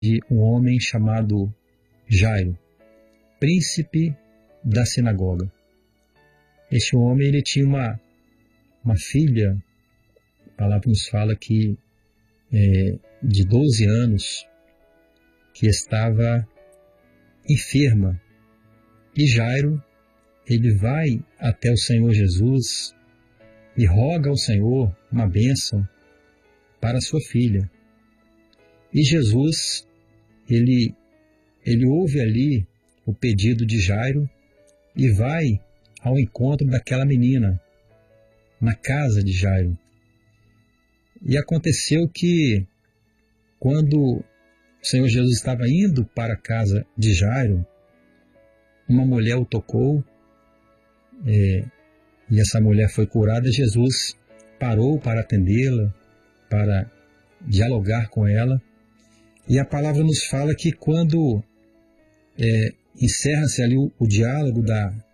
de um homem chamado Jairo, príncipe da sinagoga. Este homem, ele tinha uma filha, a palavra nos fala que de 12 anos, que estava enferma. E Jairo, ele vai até o Senhor Jesus e roga ao Senhor uma bênção para a sua filha. E Jesus, ele ouve ali o pedido de Jairo e vai ao encontro daquela menina, na casa de Jairo. E aconteceu que, quando o Senhor Jesus estava indo para a casa de Jairo, uma mulher o tocou, e essa mulher foi curada. Jesus parou para atendê-la, para dialogar com ela. E a palavra nos fala que quando encerra-se ali o diálogo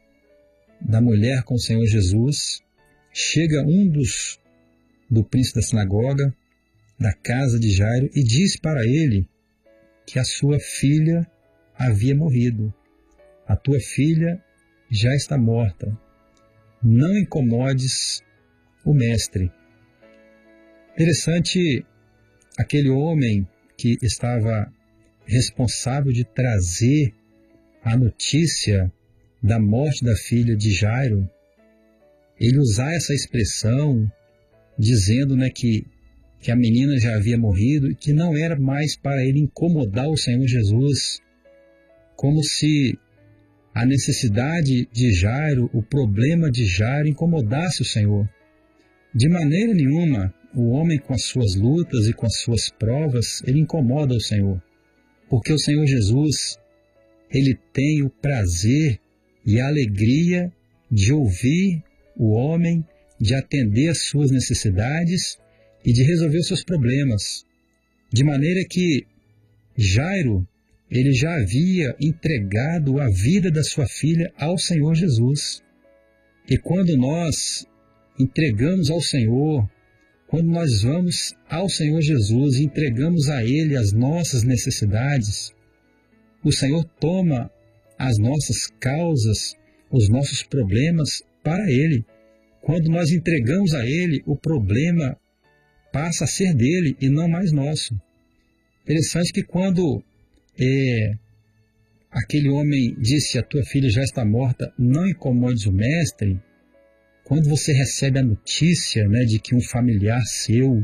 da mulher com o Senhor Jesus, chega um do príncipe da sinagoga, da casa de Jairo, e diz para ele que a sua filha havia morrido. A tua filha já está morta. Não incomodes o mestre. Interessante, aquele homem que estava responsável de trazer a notícia da morte da filha de Jairo, ele usar essa expressão dizendo, que a menina já havia morrido e que não era mais para ele incomodar o Senhor Jesus, como se a necessidade de Jairo, o problema de Jairo incomodasse o Senhor. De maneira nenhuma, o homem com as suas lutas e com as suas provas, ele incomoda o Senhor. Porque o Senhor Jesus, ele tem o prazer e a alegria de ouvir o homem, de atender às suas necessidades e de resolver os seus problemas. De maneira que Jairo, ele já havia entregado a vida da sua filha ao Senhor Jesus. E quando nós entregamos ao Senhor, quando nós vamos ao Senhor Jesus e entregamos a Ele as nossas necessidades, o Senhor toma as nossas causas, os nossos problemas para Ele. Quando nós entregamos a Ele, o problema passa a ser dele e não mais nosso. Interessante que quando aquele homem disse, a tua filha já está morta, não incomodes o mestre, quando você recebe a notícia de que um familiar seu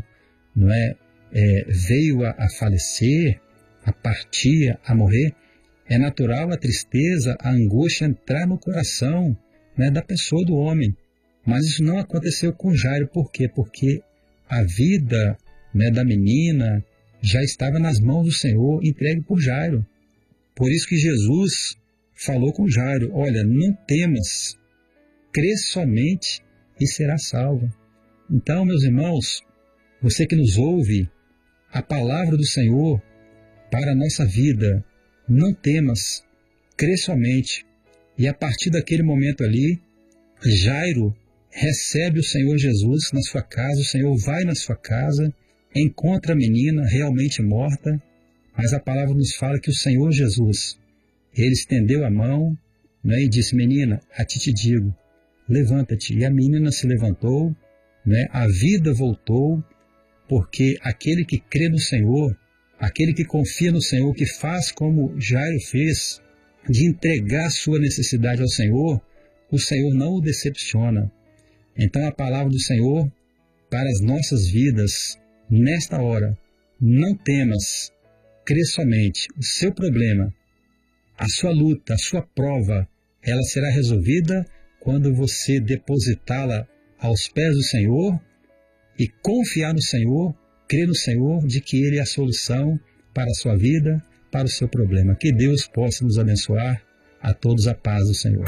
veio a falecer, a partir, a morrer, é natural a tristeza, a angústia entrar no coração da pessoa, do homem. Mas isso não aconteceu com Jairo. Por quê? Porque a vida da menina já estava nas mãos do Senhor, entregue por Jairo. Por isso que Jesus falou com Jairo, olha, não temas, crê somente e será salvo. Então, meus irmãos, você que nos ouve, a palavra do Senhor para a nossa vida, não temas, crê somente. E a partir daquele momento ali, Jairo recebe o Senhor Jesus na sua casa, o Senhor vai na sua casa, encontra a menina realmente morta, mas a palavra nos fala que o Senhor Jesus, ele estendeu a mão e disse, menina, a ti te digo, levanta-te. E a menina se levantou, a vida voltou, porque aquele que crê no Senhor, aquele que confia no Senhor, que faz como Jairo fez, de entregar sua necessidade ao Senhor, o Senhor não o decepciona. Então a palavra do Senhor para as nossas vidas, nesta hora, não temas, crê somente. O seu problema, a sua luta, a sua prova, ela será resolvida quando você depositá-la aos pés do Senhor e confiar no Senhor, crer no Senhor de que Ele é a solução para a sua vida, para o seu problema. Que Deus possa nos abençoar. A todos a paz do Senhor.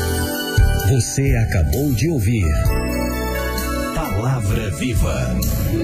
Você acabou de ouvir Palavra Viva.